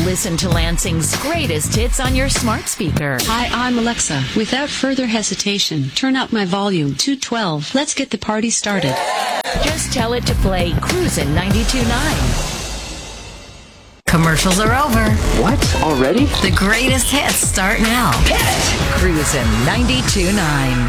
Listen to Lansing's greatest hits on your smart speaker. Hi, I'm Alexa. Without further hesitation, turn up my volume to 12. Let's get the party started. Just tell it to play Cruisin' 92.9. Commercials are over. What? Already? The greatest hits start now. Hit it! Cruisin' 92.9.